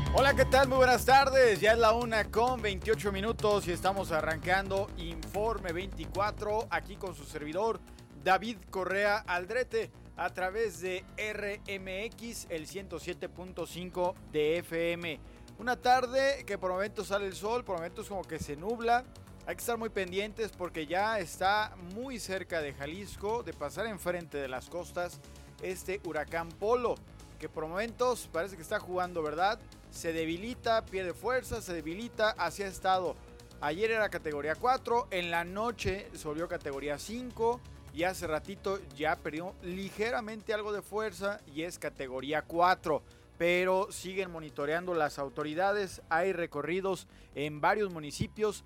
Hola, ¿qué tal? Muy buenas tardes. Ya es la 1:28 y estamos arrancando Informe 24 aquí con su servidor David Correa Aldrete a través de RMX, el 107.5 de FM. Una tarde que por momentos sale el sol, por momentos como que se nubla. Hay que estar muy pendientes porque ya está muy cerca de Jalisco, de pasar enfrente de las costas este huracán Polo, que por momentos parece que está jugando, ¿verdad? Se debilita, pierde fuerza, se debilita, así ha estado. Ayer era categoría 4, en la noche se volvió categoría 5 y hace ratito ya perdió ligeramente algo de fuerza y es categoría 4. Pero siguen monitoreando las autoridades, hay recorridos en varios municipios,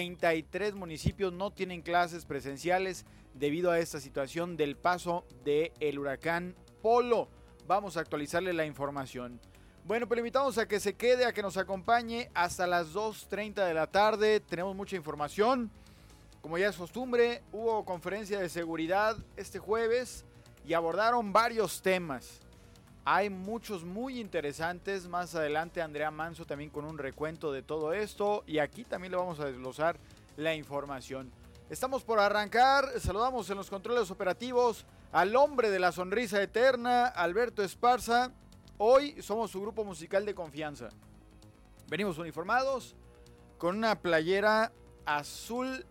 33 municipios no tienen clases presenciales debido a esta situación del paso del huracán Polo. Vamos a actualizarle la información. Bueno, pues le invitamos a que se quede, a que nos acompañe hasta las 2:30 de la tarde. Tenemos mucha información. Como ya es costumbre, hubo conferencia de seguridad este jueves y abordaron varios temas. Hay muchos muy interesantes. Más adelante Andrea Manso también con un recuento de todo esto. Y aquí también le vamos a desglosar la información. Estamos por arrancar. Saludamos en los controles operativos al hombre de la sonrisa eterna, Alberto Esparza. Hoy somos su grupo musical de confianza. Venimos uniformados con una playera azul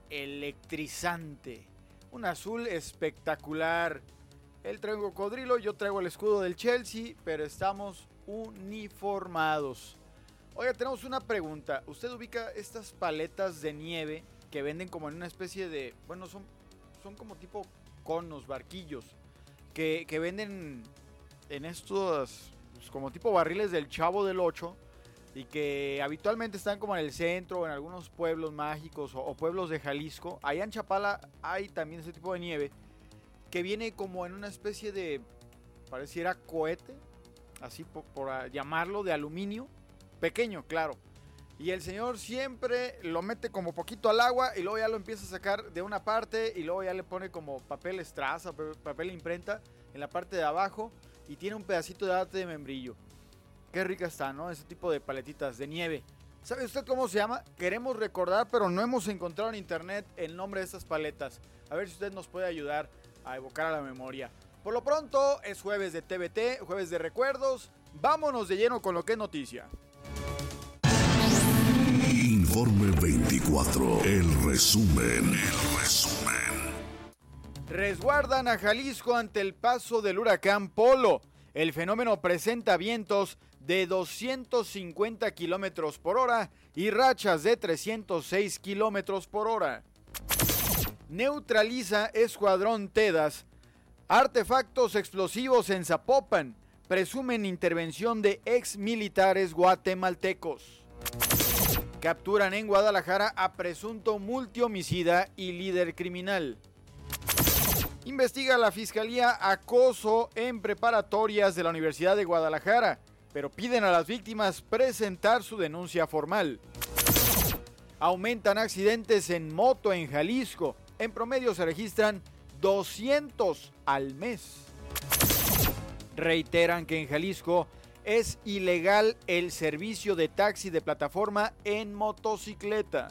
electrizante. Un azul espectacular. Él trae un cocodrilo, yo traigo el escudo del Chelsea, pero estamos uniformados. Oiga, tenemos una pregunta. ¿Usted ubica estas paletas de nieve que venden como en una especie de... Bueno, son como tipo conos, barquillos, que venden en estos pues, como tipo barriles del Chavo del 8 y que habitualmente están como en el centro o en algunos pueblos mágicos o pueblos de Jalisco? Allá en Chapala hay también ese tipo de nieve que viene como en una especie de, pareciera cohete, así por llamarlo, de aluminio, pequeño, claro. Y el señor siempre lo mete como poquito al agua y luego ya lo empieza a sacar de una parte y luego ya le pone como papel estraza, papel imprenta en la parte de abajo y tiene un pedacito de arte de membrillo. Qué rica está, ¿no? Ese tipo de paletitas de nieve. ¿Sabe usted cómo se llama? Queremos recordar, pero no hemos encontrado en internet el nombre de estas paletas. A ver si usted nos puede ayudar a evocar a la memoria. Por lo pronto es jueves de TVT, jueves de recuerdos. Vámonos de lleno con lo que es noticia. Informe 24, el resumen. Resguardan a Jalisco ante el paso del huracán Polo. El fenómeno presenta vientos de 250 kilómetros por hora y rachas de 306 kilómetros por hora. Neutraliza escuadrón Tedas. Artefactos explosivos en Zapopan. Presumen intervención de ex militares guatemaltecos. Capturan en Guadalajara a presunto multihomicida y líder criminal. Investiga la Fiscalía acoso en preparatorias de la Universidad de Guadalajara, pero piden a las víctimas presentar su denuncia formal. Aumentan accidentes en moto en Jalisco. En promedio se registran 200 al mes. Reiteran que en Jalisco es ilegal el servicio de taxi de plataforma en motocicleta.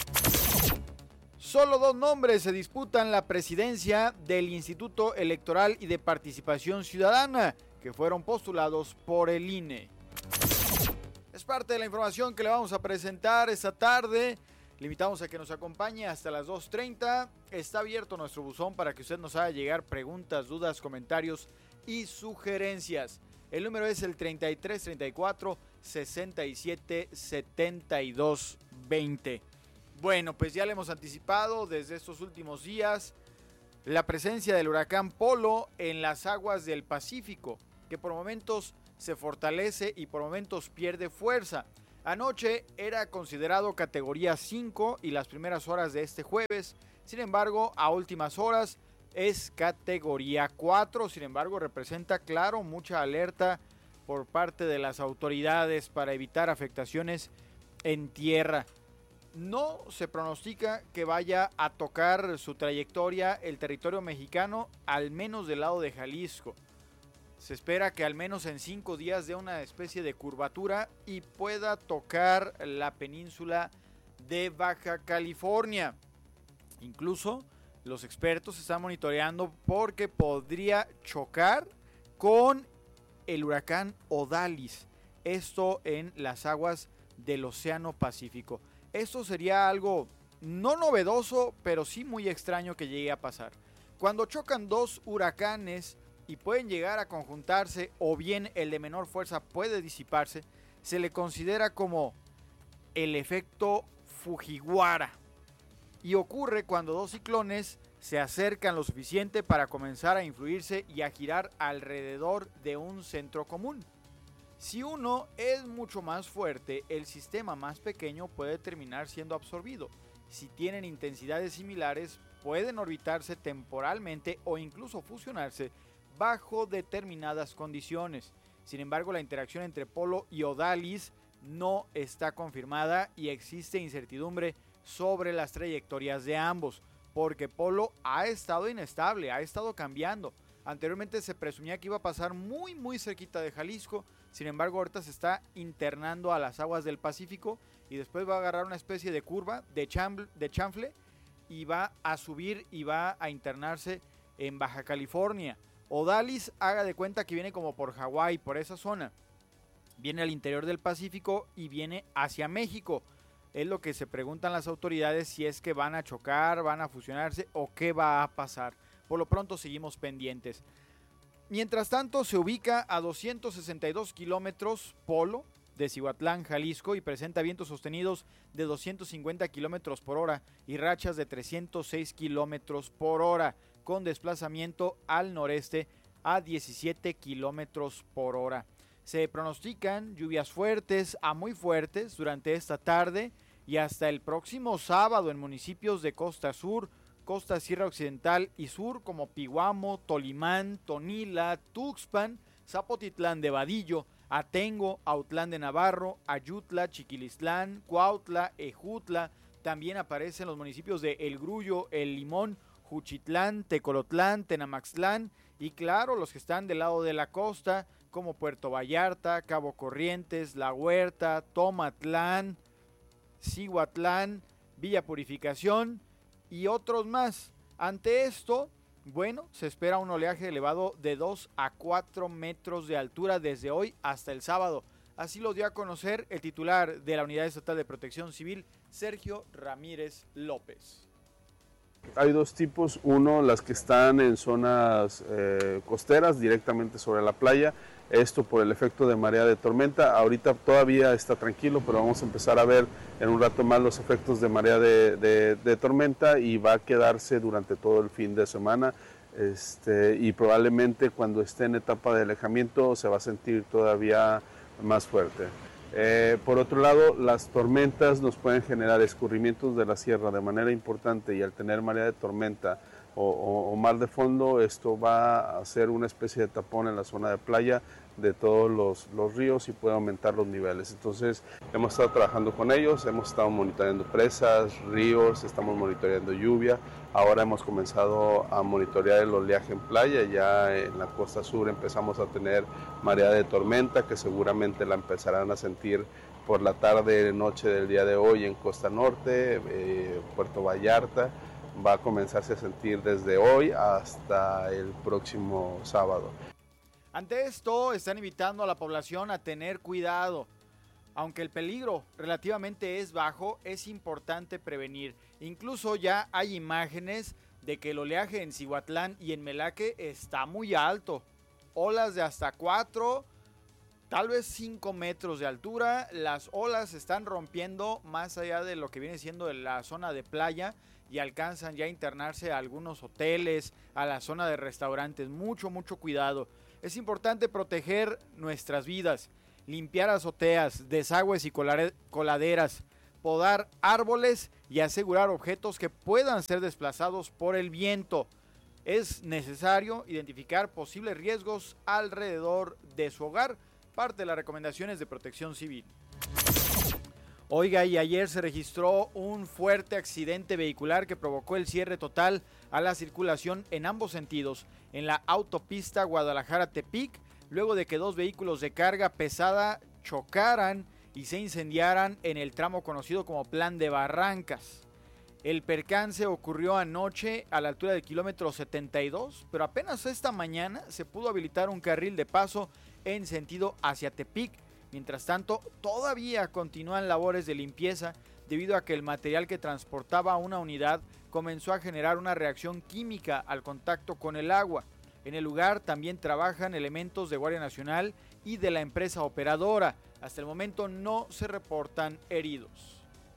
Solo 2 nombres se disputan la presidencia del Instituto Electoral y de Participación Ciudadana, que fueron postulados por el INE. Es parte de la información que le vamos a presentar esta tarde. Le invitamos a que nos acompañe hasta las 2:30. Está abierto nuestro buzón para que usted nos haga llegar preguntas, dudas, comentarios y sugerencias. El número es el 33 34 67 72 20. Bueno, pues ya le hemos anticipado desde estos últimos días la presencia del huracán Polo en las aguas del Pacífico, que por momentos se fortalece y por momentos pierde fuerza. Anoche era considerado categoría 5 y las primeras horas de este jueves, sin embargo, a últimas horas es categoría 4, sin embargo, representa, claro, mucha alerta por parte de las autoridades para evitar afectaciones en tierra. No se pronostica que vaya a tocar su trayectoria el territorio mexicano, al menos del lado de Jalisco. Se espera que al menos en 5 días dé una especie de curvatura y pueda tocar la península de Baja California. Incluso los expertos están monitoreando porque podría chocar con el huracán Odalis. Esto en las aguas del Océano Pacífico. Esto sería algo no novedoso, pero sí muy extraño que llegue a pasar. Cuando chocan dos huracanes y pueden llegar a conjuntarse, o bien el de menor fuerza puede disiparse, se le considera como el efecto Fujiwara. Y ocurre cuando dos ciclones se acercan lo suficiente para comenzar a influirse y a girar alrededor de un centro común. Si uno es mucho más fuerte, el sistema más pequeño puede terminar siendo absorbido. Si tienen intensidades similares, pueden orbitarse temporalmente o incluso fusionarse bajo determinadas condiciones. Sin embargo, la interacción entre Polo y Odalis no está confirmada y existe incertidumbre sobre las trayectorias de ambos, porque Polo ha estado inestable, ha estado cambiando. Anteriormente se presumía que iba a pasar muy cerquita de Jalisco, sin embargo ahorita se está internando a las aguas del Pacífico y después va a agarrar una especie de curva de chanfle y va a subir y va a internarse en Baja California. Odalis, haga de cuenta que viene como por Hawái, por esa zona. Viene al interior del Pacífico y viene hacia México. Es lo que se preguntan las autoridades, si es que van a chocar, van a fusionarse o qué va a pasar. Por lo pronto seguimos pendientes. Mientras tanto, se ubica a 262 kilómetros Polo de Cihuatlán, Jalisco, y presenta vientos sostenidos de 250 kilómetros por hora y rachas de 306 kilómetros por hora, con desplazamiento al noreste a 17 kilómetros por hora. Se pronostican lluvias fuertes a muy fuertes durante esta tarde y hasta el próximo sábado en municipios de Costa Sur, Costa Sierra Occidental y Sur como Pihuamo, Tolimán, Tonila, Tuxpan, Zapotitlán de Vadillo, Atengo, Autlán de Navarro, Ayutla, Chiquilistlán, Cuautla, Ejutla. También aparecen los municipios de El Grullo, El Limón, Juchitlán, Tecolotlán, Tenamaxtlán y claro, los que están del lado de la costa como Puerto Vallarta, Cabo Corrientes, La Huerta, Tomatlán, Cihuatlán, Villa Purificación y otros más. Ante esto, bueno, se espera un oleaje elevado de 2 a 4 metros de altura desde hoy hasta el sábado. Así lo dio a conocer el titular de la Unidad Estatal de Protección Civil, Sergio Ramírez López. Hay dos tipos, uno las que están en zonas costeras directamente sobre la playa, esto por el efecto de marea de tormenta. Ahorita todavía está tranquilo, pero vamos a empezar a ver en un rato más los efectos de marea de tormenta y va a quedarse durante todo el fin de semana y probablemente cuando esté en etapa de alejamiento se va a sentir todavía más fuerte. Por otro lado, las tormentas nos pueden generar escurrimientos de la sierra de manera importante y al tener marea de tormenta o mar de fondo, esto va a ser una especie de tapón en la zona de playa de todos los ríos y puede aumentar los niveles. Entonces hemos estado trabajando con ellos, hemos estado monitoreando presas, ríos, estamos monitoreando lluvia. Ahora hemos comenzado a monitorear el oleaje en playa, ya en la costa sur empezamos a tener marea de tormenta que seguramente la empezarán a sentir por la tarde, noche del día de hoy en costa norte, Puerto Vallarta. Va a comenzarse a sentir desde hoy hasta el próximo sábado. Ante esto, están invitando a la población a tener cuidado. Aunque el peligro relativamente es bajo, es importante prevenir. Incluso ya hay imágenes de que el oleaje en Cihuatlán y en Melaque está muy alto. Olas de hasta 4, tal vez 5 metros de altura. Las olas están rompiendo más allá de lo que viene siendo la zona de playa y alcanzan ya a internarse a algunos hoteles, a la zona de restaurantes. Mucho cuidado. Es importante proteger nuestras vidas, limpiar azoteas, desagües y coladeras, podar árboles y asegurar objetos que puedan ser desplazados por el viento. Es necesario identificar posibles riesgos alrededor de su hogar, parte de las recomendaciones de Protección Civil. Oiga, y ayer se registró un fuerte accidente vehicular que provocó el cierre total a la circulación en ambos sentidos en la autopista Guadalajara-Tepic, luego de que 2 vehículos de carga pesada chocaran y se incendiaran en el tramo conocido como Plan de Barrancas. El percance ocurrió anoche a la altura del kilómetro 72, pero apenas esta mañana se pudo habilitar un carril de paso en sentido hacia Tepic. Mientras tanto, todavía continúan labores de limpieza debido a que el material que transportaba una unidad comenzó a generar una reacción química al contacto con el agua. En el lugar también trabajan elementos de Guardia Nacional y de la empresa operadora. Hasta el momento no se reportan heridos.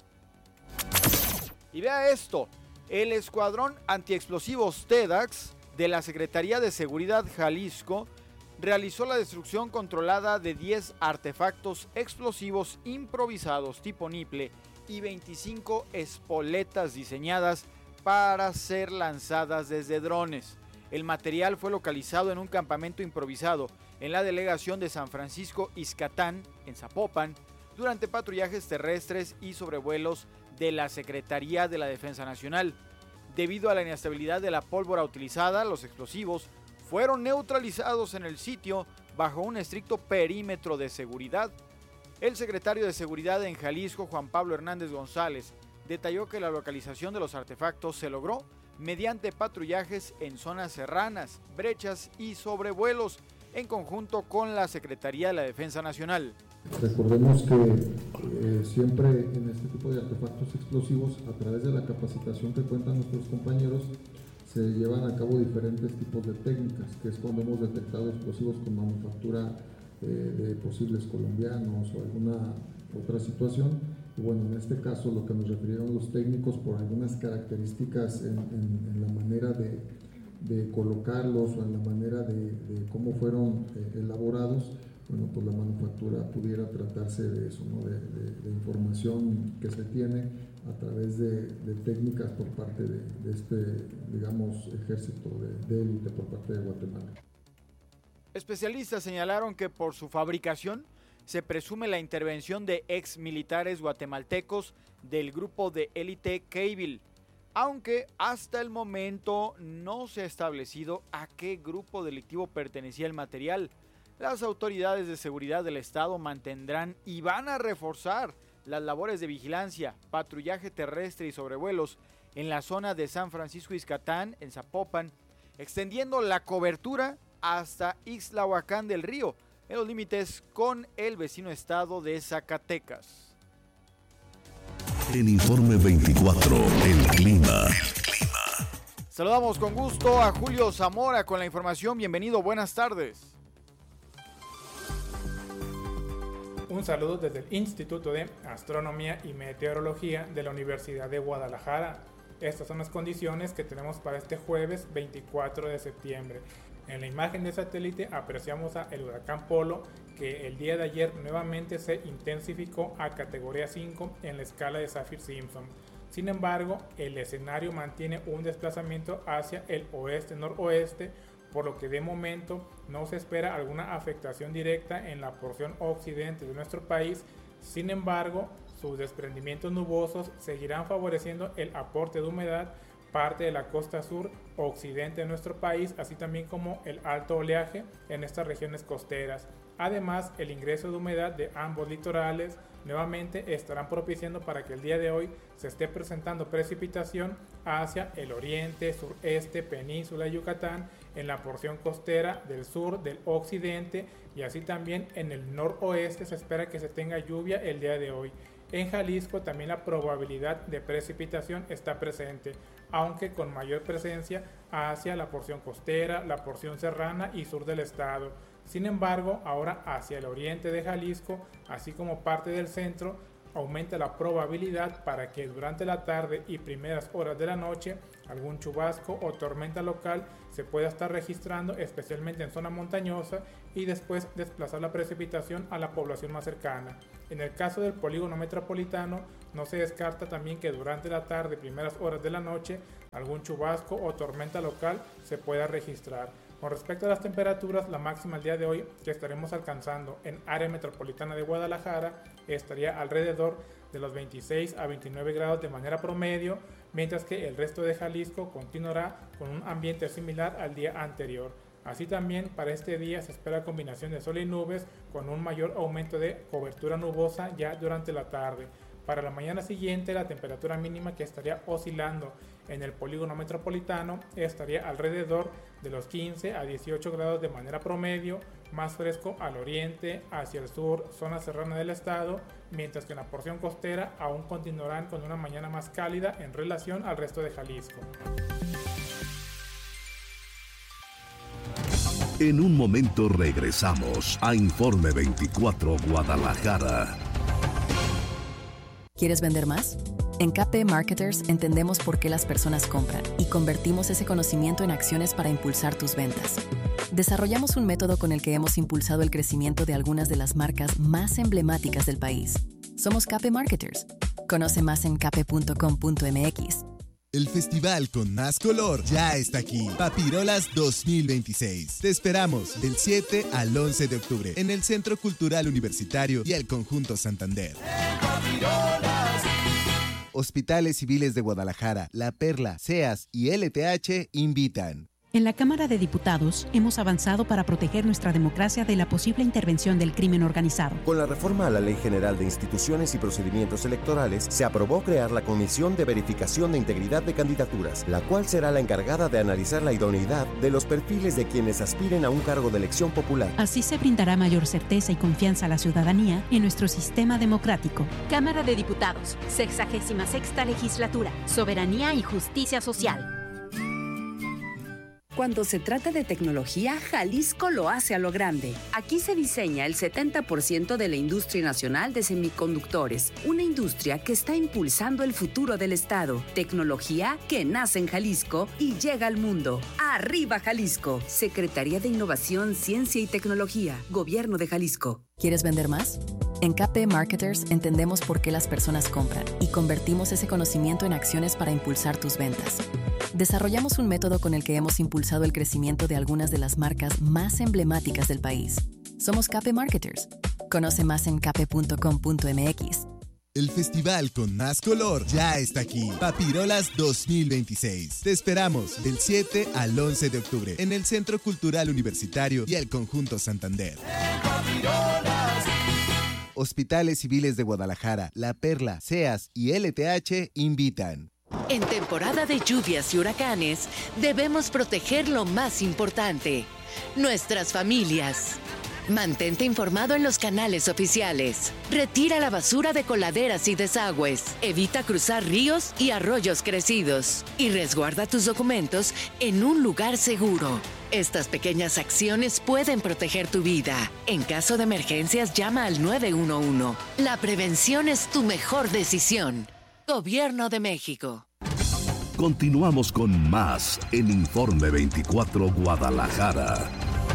Y vea esto, el escuadrón antiexplosivos TEDAX de la Secretaría de Seguridad Jalisco realizó la destrucción controlada de 10 artefactos explosivos improvisados tipo niple y 25 espoletas diseñadas para ser lanzadas desde drones. El material fue localizado en un campamento improvisado en la delegación de San Francisco Ixcatán, en Zapopan, durante patrullajes terrestres y sobrevuelos de la Secretaría de la Defensa Nacional. Debido a la inestabilidad de la pólvora utilizada, los explosivos fueron neutralizados en el sitio bajo un estricto perímetro de seguridad. El secretario de Seguridad en Jalisco, Juan Pablo Hernández González, detalló que la localización de los artefactos se logró mediante patrullajes en zonas serranas, brechas y sobrevuelos, en conjunto con la Secretaría de la Defensa Nacional. Recordemos que siempre en este tipo de artefactos explosivos, a través de la capacitación que cuentan nuestros compañeros, se llevan a cabo diferentes tipos de técnicas, que es cuando hemos detectado explosivos con manufactura de posibles colombianos o alguna otra situación. Y bueno, en este caso lo que nos refirieron los técnicos por algunas características en la manera de colocarlos o en la manera de cómo fueron elaborados, bueno, pues la manufactura pudiera tratarse de eso, ¿no? de información que se tiene a través de técnicas por parte de este, digamos, ejército de élite por parte de Guatemala. Especialistas señalaron que por su fabricación se presume la intervención de ex militares guatemaltecos del grupo de élite Cable, aunque hasta el momento no se ha establecido a qué grupo delictivo pertenecía el material. Las autoridades de seguridad del estado mantendrán y van a reforzar las labores de vigilancia, patrullaje terrestre y sobrevuelos en la zona de San Francisco Ixcatán, en Zapopan, extendiendo la cobertura hasta Ixtlahuacán del Río, en los límites con el vecino estado de Zacatecas. En Informe 24, el clima. Saludamos con gusto a Julio Zamora con la información. Bienvenido, buenas tardes. Un saludo desde el Instituto de Astronomía y Meteorología de la Universidad de Guadalajara. Estas son las condiciones que tenemos para este jueves 24 de septiembre. En la imagen de satélite apreciamos el huracán Polo, que el día de ayer nuevamente se intensificó a categoría 5 en la escala de Saffir-Simpson. Sin embargo, el escenario mantiene un desplazamiento hacia el oeste-noroeste, por lo que de momento no se espera alguna afectación directa en la porción occidente de nuestro país. Sin embargo, sus desprendimientos nubosos seguirán favoreciendo el aporte de humedad parte de la costa sur occidente de nuestro país, así también como el alto oleaje en estas regiones costeras. Además, el ingreso de humedad de ambos litorales nuevamente estarán propiciando para que el día de hoy se esté presentando precipitación hacia el oriente, sureste, península de Yucatán, en la porción costera del sur, del occidente, y así también en el noroeste se espera que se tenga lluvia el día de hoy. En Jalisco también la probabilidad de precipitación está presente, aunque con mayor presencia hacia la porción costera, la porción serrana y sur del estado. Sin embargo, ahora hacia el oriente de Jalisco, así como parte del centro, aumenta la probabilidad para que durante la tarde y primeras horas de la noche algún chubasco o tormenta local se pueda estar registrando, especialmente en zona montañosa, y después desplazar la precipitación a la población más cercana. En el caso del polígono metropolitano, no se descarta también que durante la tarde y primeras horas de la noche algún chubasco o tormenta local se pueda registrar. Con respecto a las temperaturas, la máxima el día de hoy que estaremos alcanzando en área metropolitana de Guadalajara estaría alrededor de los 26 a 29 grados de manera promedio, mientras que el resto de Jalisco continuará con un ambiente similar al día anterior. Así también para este día se espera combinación de sol y nubes con un mayor aumento de cobertura nubosa ya durante la tarde. Para la mañana siguiente la temperatura mínima que estaría oscilando en el polígono metropolitano estaría alrededor de los 15 a 18 grados de manera promedio, más fresco al oriente, hacia el sur, zona serrana del estado, mientras que en la porción costera aún continuarán con una mañana más cálida en relación al resto de Jalisco. En un momento regresamos a Informe 24 Guadalajara. ¿Quieres vender más? En KP Marketers entendemos por qué las personas compran y convertimos ese conocimiento en acciones para impulsar tus ventas. Desarrollamos un método con el que hemos impulsado el crecimiento de algunas de las marcas más emblemáticas del país. Somos KP Marketers. Conoce más en kp.com.mx. El festival con más color ya está aquí. Papirolas 2026. Te esperamos del 7 al 11 de octubre en el Centro Cultural Universitario y el Conjunto Santander. Hospitales Civiles de Guadalajara, La Perla, SEAS y LTH invitan. En la Cámara de Diputados hemos avanzado para proteger nuestra democracia de la posible intervención del crimen organizado. Con la reforma a la Ley General de Instituciones y Procedimientos Electorales, se aprobó crear la Comisión de Verificación de Integridad de Candidaturas, la cual será la encargada de analizar la idoneidad de los perfiles de quienes aspiren a un cargo de elección popular. Así se brindará mayor certeza y confianza a la ciudadanía en nuestro sistema democrático. Cámara de Diputados, 66ª Legislatura, Soberanía y Justicia Social. Cuando se trata de tecnología, Jalisco lo hace a lo grande. Aquí se diseña el 70% de la industria nacional de semiconductores, una industria que está impulsando el futuro del estado. Tecnología que nace en Jalisco y llega al mundo. ¡Arriba Jalisco! Secretaría de Innovación, Ciencia y Tecnología, Gobierno de Jalisco. ¿Quieres vender más? En KP Marketers entendemos por qué las personas compran y convertimos ese conocimiento en acciones para impulsar tus ventas. Desarrollamos un método con el que hemos impulsado el crecimiento de algunas de las marcas más emblemáticas del país. Somos KP Marketers. Conoce más en kp.com.mx. El festival con más color ya está aquí. Papirolas 2026. Te esperamos del 7 al 11 de octubre en el Centro Cultural Universitario y el Conjunto Santander. Hospitales Civiles de Guadalajara, La Perla, SEAS y LTH invitan. En temporada de lluvias y huracanes, debemos proteger lo más importante, nuestras familias. Mantente informado en los canales oficiales. Retira la basura de coladeras y desagües. Evita cruzar ríos y arroyos crecidos. Y resguarda tus documentos en un lugar seguro. Estas pequeñas acciones pueden proteger tu vida. En caso de emergencias, llama al 911. La prevención es tu mejor decisión. Gobierno de México. Continuamos con más en Informe 24 Guadalajara.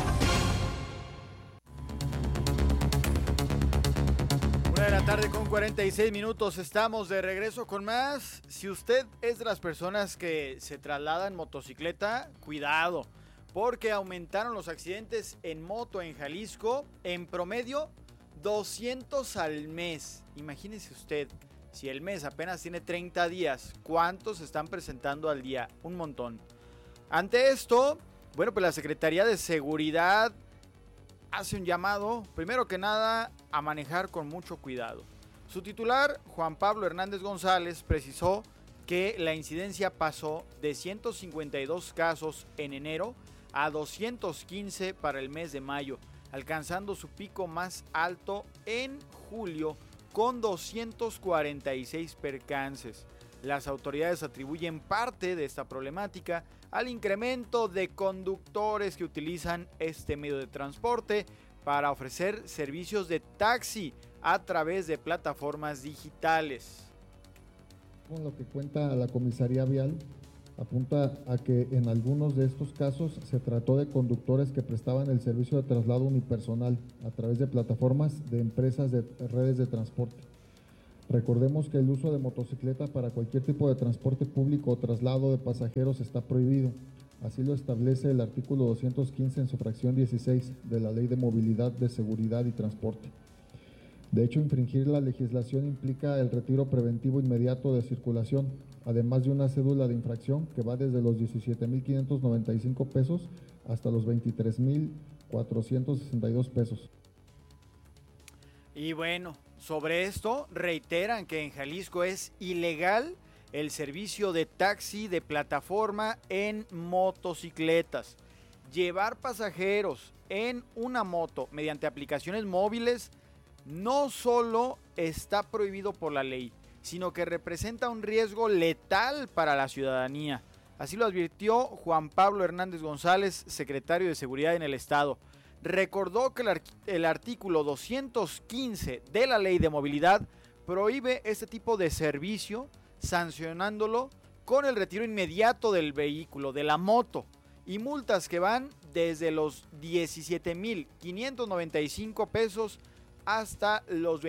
Tarde con 46 minutos, estamos de regreso con más. Si usted es de las personas que se trasladan en motocicleta, cuidado, porque aumentaron los accidentes en moto en Jalisco en promedio 200 al mes. Imagínese usted, si el mes apenas tiene 30 días, ¿cuántos se están presentando al día? Un montón. Ante esto, bueno, pues la Secretaría de Seguridad hace un llamado, primero que nada, a manejar con mucho cuidado. Su titular, Juan Pablo Hernández González, precisó que la incidencia pasó de 152 casos en enero a 215 para el mes de mayo, alcanzando su pico más alto en julio con 246 percances. Las autoridades atribuyen parte de esta problemática al incremento de conductores que utilizan este medio de transporte para ofrecer servicios de taxi a través de plataformas digitales. Con lo que cuenta la comisaría vial, apunta a que en algunos de estos casos se trató de conductores que prestaban el servicio de traslado unipersonal a través de plataformas de empresas de redes de transporte. Recordemos que el uso de motocicleta para cualquier tipo de transporte público o traslado de pasajeros está prohibido. Así lo establece el artículo 215 en su fracción 16 de la Ley de Movilidad, de Seguridad y Transporte. De hecho, infringir la legislación implica el retiro preventivo inmediato de circulación, además de una cédula de infracción que va desde los 17,595 pesos hasta los 23,462 pesos. Y bueno, sobre esto reiteran que en Jalisco es ilegal el servicio de taxi de plataforma en motocicletas. Llevar pasajeros en una moto mediante aplicaciones móviles no solo está prohibido por la ley, sino que representa un riesgo letal para la ciudadanía. Así lo advirtió Juan Pablo Hernández González, secretario de Seguridad en el Estado. Recordó que el artículo 215 de la Ley de Movilidad prohíbe este tipo de servicio, sancionándolo con el retiro inmediato del vehículo, de la moto, y multas que van desde los 17,595 pesos hasta los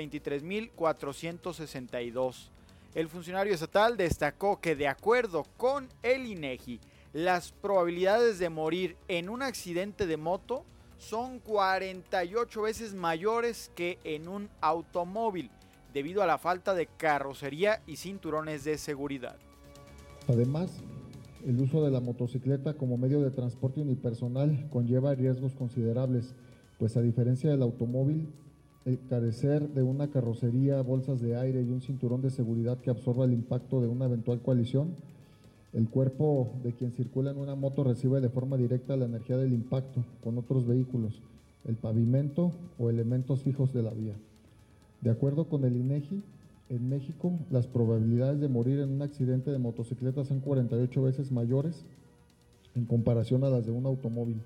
23,462. El funcionario estatal destacó que, de acuerdo con el INEGI, las probabilidades de morir en un accidente de moto son 48 veces mayores que en un automóvil, debido a la falta de carrocería y cinturones de seguridad. Además, el uso de la motocicleta como medio de transporte unipersonal conlleva riesgos considerables, pues a diferencia del automóvil, el carecer de una carrocería, bolsas de aire y un cinturón de seguridad que absorba el impacto de una eventual colisión, el cuerpo de quien circula en una moto recibe de forma directa la energía del impacto con otros vehículos, el pavimento o elementos fijos de la vía. De acuerdo con el INEGI, en México las probabilidades de morir en un accidente de motocicleta son 48 veces mayores en comparación a las de un automóvil.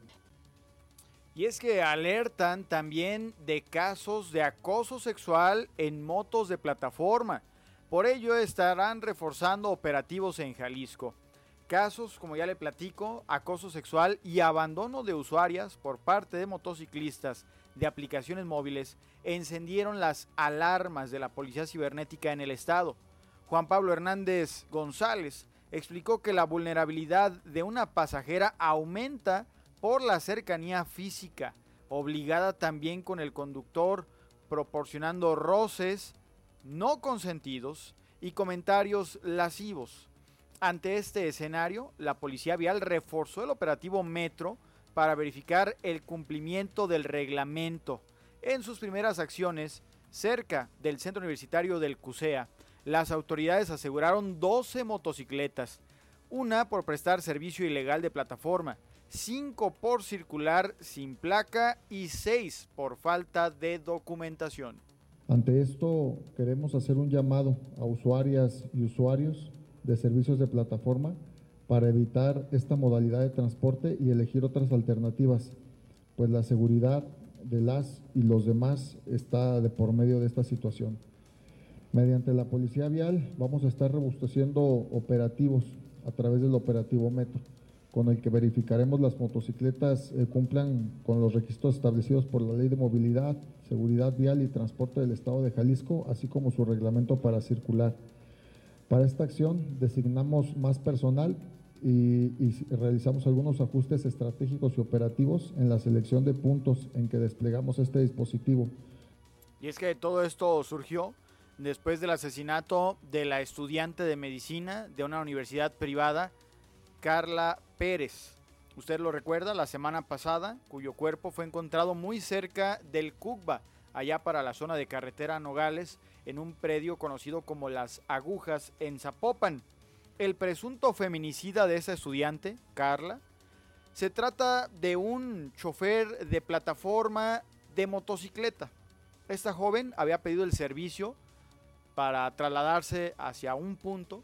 Y es que alertan también de casos de acoso sexual en motos de plataforma. Por ello estarán reforzando operativos en Jalisco. Casos, como ya le platico, acoso sexual y abandono de usuarias por parte de motociclistas de aplicaciones móviles encendieron las alarmas de la Policía Cibernética en el estado. Juan Pablo Hernández González explicó que la vulnerabilidad de una pasajera aumenta por la cercanía física, obligada también con el conductor, proporcionando roces no consentidos y comentarios lascivos. Ante este escenario, la Policía Vial reforzó el operativo Metro para verificar el cumplimiento del reglamento. En sus primeras acciones, cerca del centro universitario del CUSEA, las autoridades aseguraron 12 motocicletas, una por prestar servicio ilegal de plataforma, 5 por circular sin placa y 6 por falta de documentación. Ante esto, queremos hacer un llamado a usuarias y usuarios de servicios de plataforma para evitar esta modalidad de transporte y elegir otras alternativas, pues la seguridad de las y los demás está de por medio de esta situación. Mediante la Policía Vial vamos a estar robusteciendo operativos a través del operativo Metro, con el que verificaremos las motocicletas cumplan con los requisitos establecidos por la Ley de Movilidad, Seguridad Vial y Transporte del Estado de Jalisco, así como su reglamento para circular. Para esta acción designamos más personal y realizamos algunos ajustes estratégicos y operativos en la selección de puntos en que desplegamos este dispositivo. Y es que todo esto surgió después del asesinato de la estudiante de medicina de una universidad privada, Carla Pérez. Usted lo recuerda, la semana pasada, cuyo cuerpo fue encontrado muy cerca del Cucba, allá para la zona de carretera Nogales, en un predio conocido como Las Agujas en Zapopan. El presunto feminicida de esa estudiante, Carla, se trata de un chofer de plataforma de motocicleta. Esta joven había pedido el servicio para trasladarse hacia un punto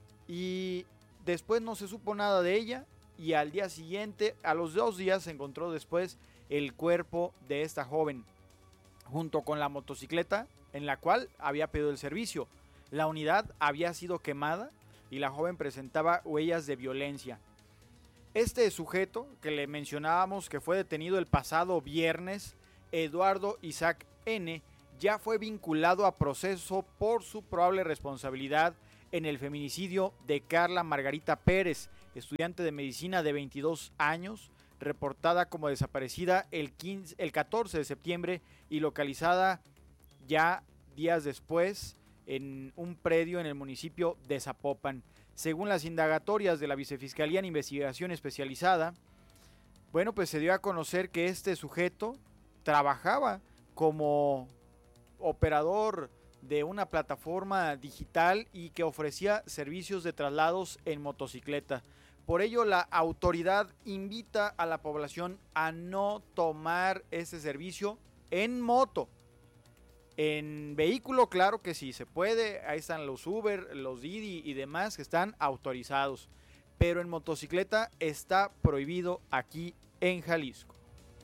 y después no se supo nada de ella, y al día siguiente, a los 2 días, se encontró después el cuerpo de esta joven junto con la motocicleta en la cual había pedido el servicio. La unidad había sido quemada y la joven presentaba huellas de violencia. Este sujeto que le mencionábamos, que fue detenido el pasado viernes, Eduardo Isaac N., ya fue vinculado a proceso por su probable responsabilidad en el feminicidio de Carla Margarita Pérez, estudiante de medicina de 22 años, reportada como desaparecida el 14 de septiembre y localizada ya días después en un predio en el municipio de Zapopan. Según las indagatorias de la Vicefiscalía en Investigación Especializada, Bueno, pues se dio a conocer que este sujeto trabajaba como operador de una plataforma digital y que ofrecía servicios de traslados en motocicleta. Por ello, la autoridad invita a la población a no tomar ese servicio en moto. En vehículo, claro que sí, se puede. Ahí están los Uber, los Didi y demás que están autorizados. Pero en motocicleta está prohibido aquí en Jalisco.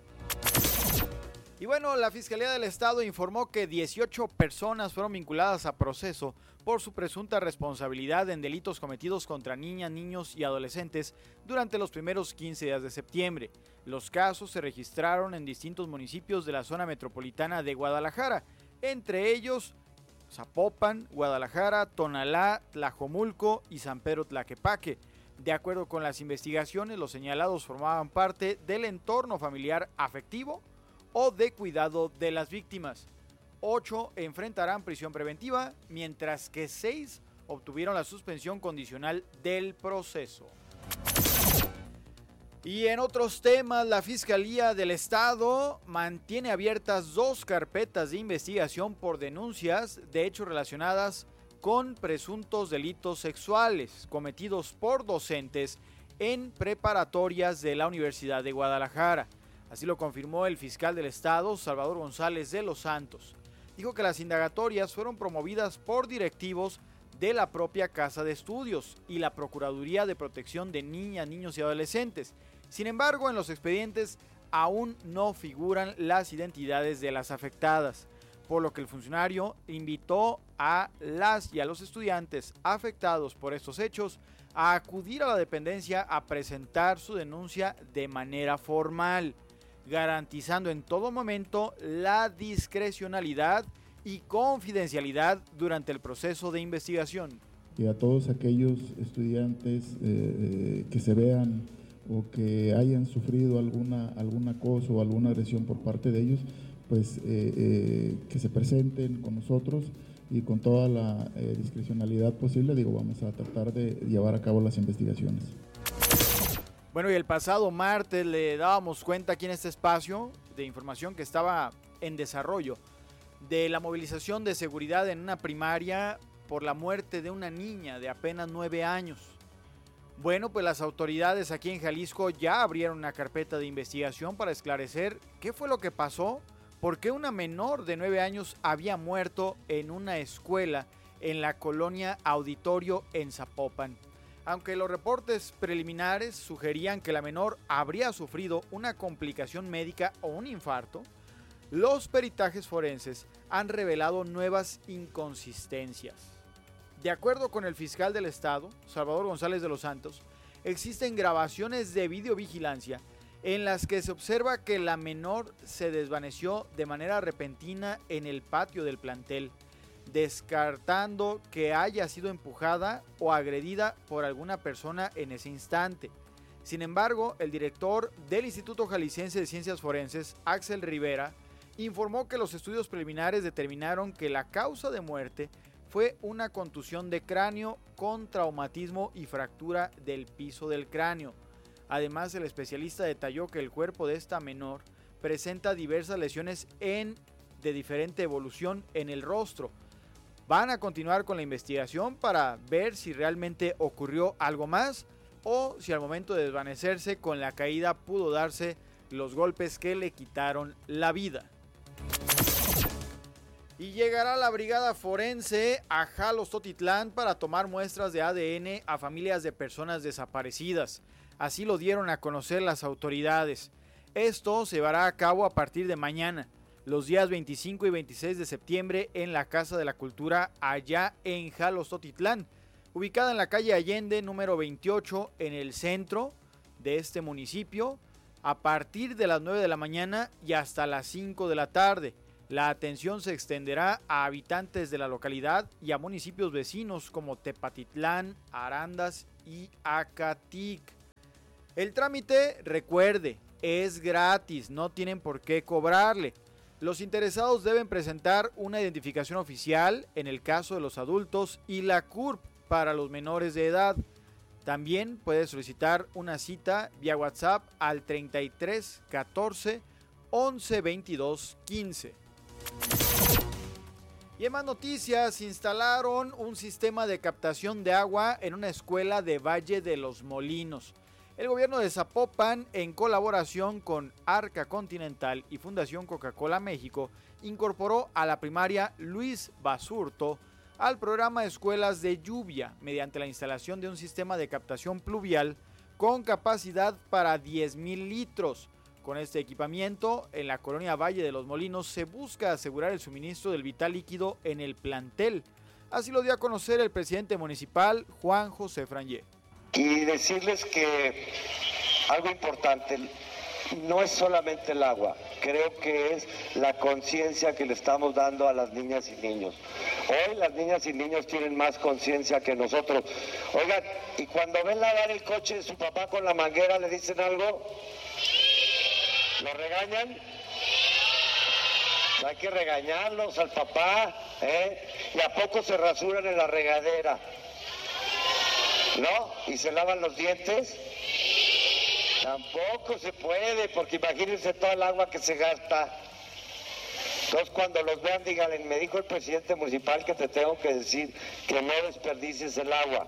Y bueno, la Fiscalía del Estado informó que 18 personas fueron vinculadas a proceso por su presunta responsabilidad en delitos cometidos contra niñas, niños y adolescentes durante los primeros 15 días de septiembre. Los casos se registraron en distintos municipios de la zona metropolitana de Guadalajara, entre ellos Zapopan, Guadalajara, Tonalá, Tlajomulco y San Pedro Tlaquepaque. De acuerdo con las investigaciones, los señalados formaban parte del entorno familiar afectivo o de cuidado de las víctimas. 8 enfrentarán prisión preventiva, mientras que 6 obtuvieron la suspensión condicional del proceso. Y en otros temas, la Fiscalía del Estado mantiene abiertas 2 carpetas de investigación por denuncias de hechos relacionadas con presuntos delitos sexuales cometidos por docentes en preparatorias de la Universidad de Guadalajara. Así lo confirmó el fiscal del Estado, Salvador González de los Santos. Dijo que las indagatorias fueron promovidas por directivos de la propia Casa de Estudios y la Procuraduría de Protección de Niñas, Niños y Adolescentes. Sin embargo, en los expedientes aún no figuran las identidades de las afectadas, por lo que el funcionario invitó a las y a los estudiantes afectados por estos hechos a acudir a la dependencia a presentar su denuncia de manera formal, garantizando en todo momento la discrecionalidad y confidencialidad durante el proceso de investigación. Y a todos aquellos estudiantes que se vean o que hayan sufrido algún acoso o alguna agresión por parte de ellos, pues que se presenten con nosotros y con toda la discrecionalidad posible, vamos a tratar de llevar a cabo las investigaciones. Bueno, y el pasado martes le dábamos cuenta aquí en este espacio de información que estaba en desarrollo de la movilización de seguridad en una primaria por la muerte de una niña de apenas 9 años. Bueno, pues las autoridades aquí en Jalisco ya abrieron una carpeta de investigación para esclarecer qué fue lo que pasó, por qué una menor de 9 años había muerto en una escuela en la colonia Auditorio en Zapopan. Aunque los reportes preliminares sugerían que la menor habría sufrido una complicación médica o un infarto, los peritajes forenses han revelado nuevas inconsistencias. De acuerdo con el fiscal del Estado, Salvador González de los Santos, existen grabaciones de videovigilancia en las que se observa que la menor se desvaneció de manera repentina en el patio del plantel, descartando que haya sido empujada o agredida por alguna persona en ese instante. Sin embargo, el director del Instituto Jalisciense de Ciencias Forenses, Axel Rivera, informó que los estudios preliminares determinaron que la causa de muerte fue una contusión de cráneo con traumatismo y fractura del piso del cráneo. Además, el especialista detalló que el cuerpo de esta menor presenta diversas lesiones de diferente evolución en el rostro. Van a continuar con la investigación para ver si realmente ocurrió algo más o si al momento de desvanecerse con la caída pudo darse los golpes que le quitaron la vida. Y llegará la brigada forense a Jalostotitlán para tomar muestras de ADN a familias de personas desaparecidas. Así lo dieron a conocer las autoridades. Esto se llevará a cabo a partir de mañana, los días 25 y 26 de septiembre en la Casa de la Cultura allá en Jalostotitlán, ubicada en la calle Allende número 28 en el centro de este municipio, a partir de las 9 de la mañana y hasta las 5 de la tarde. La atención se extenderá a habitantes de la localidad y a municipios vecinos como Tepatitlán, Arandas y Acatic. El trámite, recuerde, es gratis, no tienen por qué cobrarle. Los interesados deben presentar una identificación oficial en el caso de los adultos y la CURP para los menores de edad. También puedes solicitar una cita vía WhatsApp al 33 14 11 22 15. Y en más noticias, instalaron un sistema de captación de agua en una escuela de Valle de los Molinos. El gobierno de Zapopan, en colaboración con Arca Continental y Fundación Coca-Cola México, incorporó a la primaria Luis Basurto al programa Escuelas de Lluvia mediante la instalación de un sistema de captación pluvial con capacidad para 10,000 litros. Con este equipamiento, en la colonia Valle de los Molinos se busca asegurar el suministro del vital líquido en el plantel. Así lo dio a conocer el presidente municipal, Juan José Frangé. Y decirles que algo importante, no es solamente el agua, creo que es la conciencia que le estamos dando a las niñas y niños. Hoy las niñas y niños tienen más conciencia que nosotros. Oigan, y cuando ven lavar el coche de su papá con la manguera, ¿le dicen algo? ¿Lo regañan? Hay que regañarlos al papá, ¿eh? ¿Y a poco se rasuran en la regadera? ¿No? ¿Y se lavan los dientes? Tampoco se puede, porque imagínense toda el agua que se gasta. Entonces cuando los vean, díganle, me dijo el presidente municipal que te tengo que decir que no desperdicies el agua.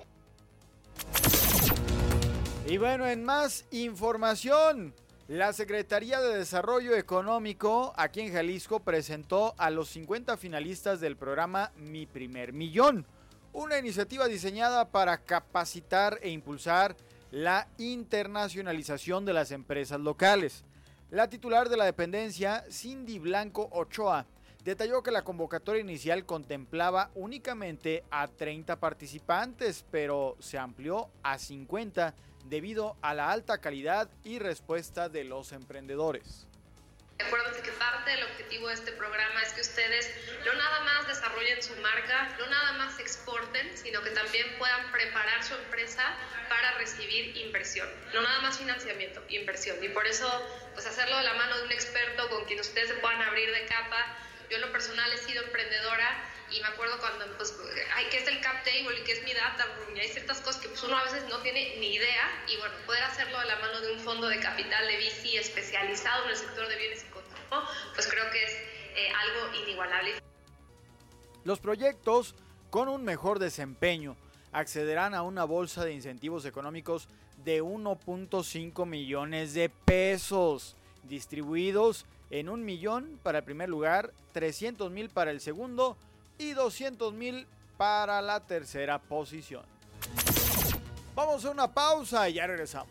Y bueno, en más información, la Secretaría de Desarrollo Económico aquí en Jalisco presentó a los 50 finalistas del programa Mi Primer Millón, una iniciativa diseñada para capacitar e impulsar la internacionalización de las empresas locales. La titular de la dependencia, Cindy Blanco Ochoa, detalló que la convocatoria inicial contemplaba únicamente a 30 participantes, pero se amplió a 50 debido a la alta calidad y respuesta de los emprendedores. Acuérdense que parte del objetivo de este programa es que ustedes no nada más desarrollen su marca, no nada más exporten, sino que también puedan preparar su empresa para recibir inversión. No nada más financiamiento, inversión. Y por eso, pues hacerlo de la mano de un experto con quien ustedes se puedan abrir de capa. Yo en lo personal he sido emprendedora y me acuerdo cuando, pues, ¿qué es el cap table y qué es mi data room? Y hay ciertas cosas que pues, uno a veces no tiene ni idea. Y bueno, poder hacerlo de la mano de un fondo de capital de VC especializado en el sector de bienes y consumo, pues creo que es algo inigualable. Los proyectos con un mejor desempeño accederán a una bolsa de incentivos económicos de 1.5 millones de pesos, distribuidos en 1 millón para el primer lugar, 300,000 para el segundo y 200,000 para la tercera posición. Vamos a una pausa y ya regresamos.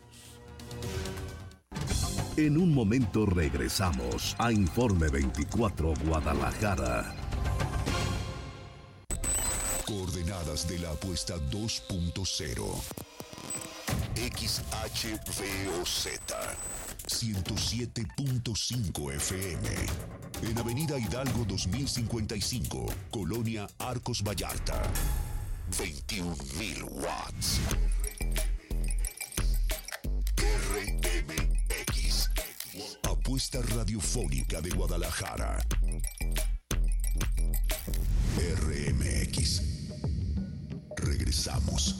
En un momento regresamos a Informe 24 Guadalajara. Coordenadas de la apuesta 2.0. XHVOZ 107.5 FM. En Avenida Hidalgo 2055, Colonia Arcos Vallarta. 21,000 watts. RMX. Apuesta radiofónica de Guadalajara. RMX. Regresamos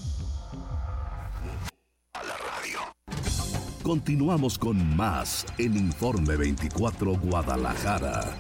a la radio. Continuamos con más en Informe 24 Guadalajara.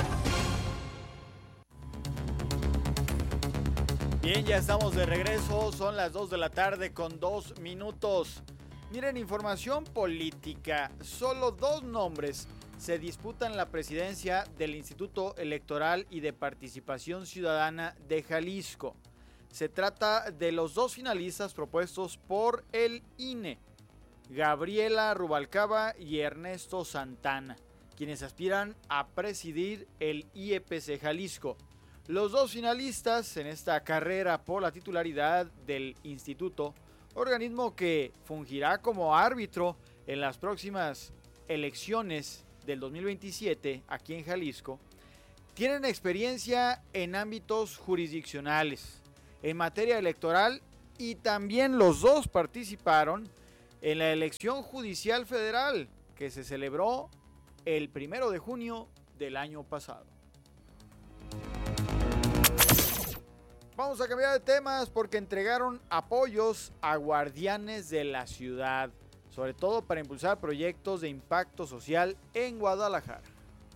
Bien, ya estamos de regreso, son las 2 de la tarde con 2 minutos. Miren, información política, solo 2 nombres se disputan la presidencia del Instituto Electoral y de Participación Ciudadana de Jalisco. Se trata de los 2 finalistas propuestos por el INE, Gabriela Rubalcaba y Ernesto Santana, quienes aspiran a presidir el IEPC Jalisco. Los 2 finalistas en esta carrera por la titularidad del instituto, organismo que fungirá como árbitro en las próximas elecciones del 2027 aquí en Jalisco, tienen experiencia en ámbitos jurisdiccionales, en materia electoral, y también los 2 participaron en la elección judicial federal que se celebró el 1 de junio del año pasado. vamos a cambiar de temas porque entregaron apoyos a guardianes de la ciudad, sobre todo para impulsar proyectos de impacto social en Guadalajara.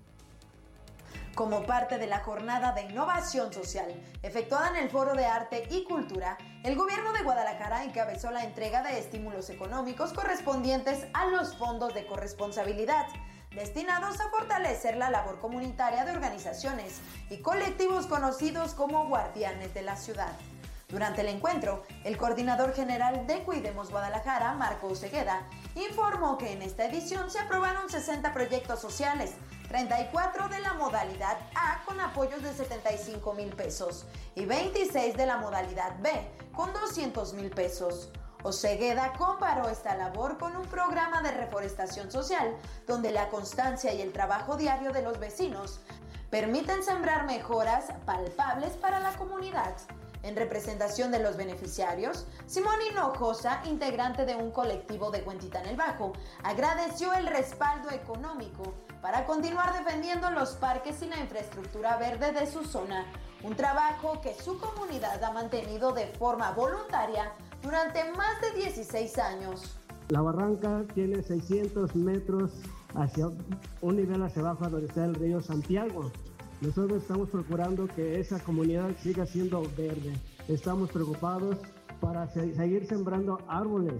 Como parte de la jornada de innovación social efectuada en el Foro de Arte y Cultura, el gobierno de Guadalajara encabezó la entrega de estímulos económicos correspondientes a los fondos de corresponsabilidad, destinados a fortalecer la labor comunitaria de organizaciones y colectivos conocidos como guardianes de la ciudad. Durante el encuentro, el coordinador general de Cuidemos Guadalajara, Marco Cegueda, informó que en esta edición se aprobaron 60 proyectos sociales, 34 de la modalidad A con apoyos de 75,000 pesos y 26 de la modalidad B con 200,000 pesos. Osegueda comparó esta labor con un programa de reforestación social donde la constancia y el trabajo diario de los vecinos permiten sembrar mejoras palpables para la comunidad. En representación de los beneficiarios, Simón Hinojosa, integrante de un colectivo de Huentitán el Bajo, agradeció el respaldo económico para continuar defendiendo los parques y la infraestructura verde de su zona, un trabajo que su comunidad ha mantenido de forma voluntaria durante más de 16 años. La barranca tiene 600 metros hacia un nivel hacia abajo donde está el río Santiago. Nosotros estamos procurando que esa comunidad siga siendo verde. Estamos preocupados para seguir sembrando árboles,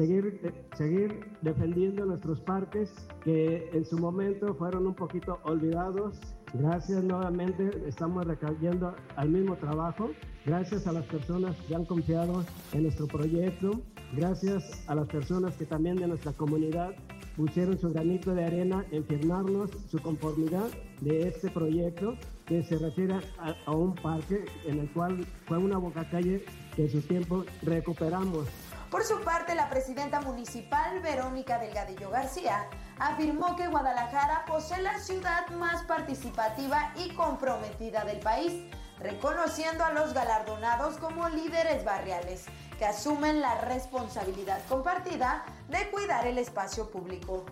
seguir defendiendo nuestros parques que en su momento fueron un poquito olvidados. Gracias nuevamente, estamos recayendo al mismo trabajo. Gracias a las personas que han confiado en nuestro proyecto. Gracias a las personas que también de nuestra comunidad pusieron su granito de arena en firmarnos su conformidad de este proyecto que se refiere a un parque en el cual fue una bocacalle que en su tiempo recuperamos. Por su parte, la presidenta municipal, Verónica Delgadillo García, afirmó que Guadalajara posee la ciudad más participativa y comprometida del país, reconociendo a los galardonados como líderes barriales que asumen la responsabilidad compartida de cuidar el espacio público.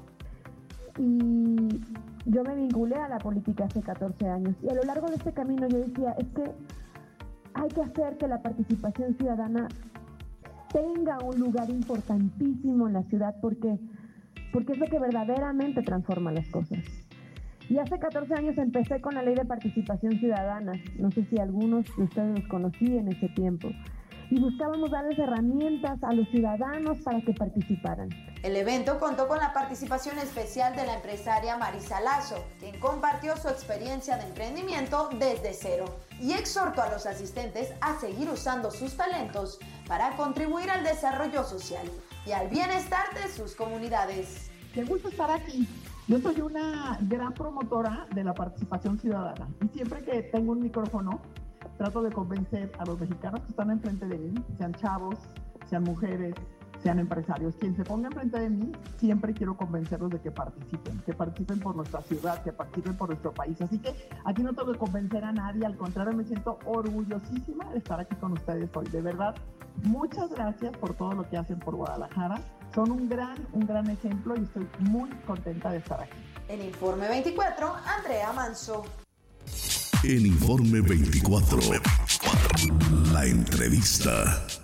Y yo me vinculé a la política hace 14 años y a lo largo de este camino yo decía, es que hay que hacer que la participación ciudadana tenga un lugar importantísimo en la ciudad porque es lo que verdaderamente transforma las cosas. Y hace 14 años empecé con la Ley de Participación Ciudadana, no sé si algunos de ustedes los conocí en ese tiempo, y buscábamos darles herramientas a los ciudadanos para que participaran. El evento contó con la participación especial de la empresaria Marisa Lazo, quien compartió su experiencia de emprendimiento desde cero y exhortó a los asistentes a seguir usando sus talentos para contribuir al desarrollo social y al bienestar de sus comunidades. Qué gusto estar aquí. Yo soy una gran promotora de la participación ciudadana y siempre que tengo un micrófono trato de convencer a los mexicanos que están enfrente de mí, sean chavos, sean mujeres, sean empresarios, quien se ponga enfrente de mí, siempre quiero convencerlos de que participen por nuestra ciudad, que participen por nuestro país. Así que aquí no tengo que convencer a nadie, al contrario, me siento orgullosísima de estar aquí con ustedes hoy. De verdad, muchas gracias por todo lo que hacen por Guadalajara. Son un gran ejemplo y estoy muy contenta de estar aquí. En Informe 24, Andrea Manso. En Informe 24, la entrevista.